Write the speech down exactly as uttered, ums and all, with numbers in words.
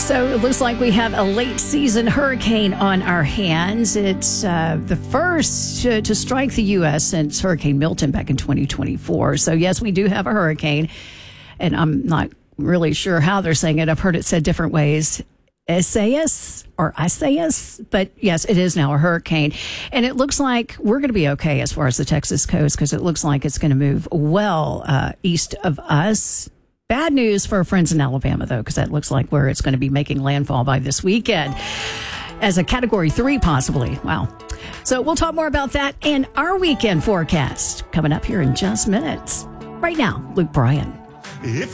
So it looks like we have a late season hurricane on our hands. It's uh, the first uh, to strike the U S since Hurricane Milton back in twenty twenty-four. So yes, we do have a hurricane, and I'm not really sure how they're saying it. I've heard it said different ways. Isaias or Isaias, but yes, it is now a hurricane. And it looks like we're going to be okay as far as the Texas coast, because it looks like it's going to move well uh, east of us. Bad news for our friends in Alabama, though, because that looks like where it's going to be making landfall by this weekend as a category three, possibly. Wow. So we'll talk more about that and our weekend forecast coming up here in just minutes. Right now, Luke Bryan. If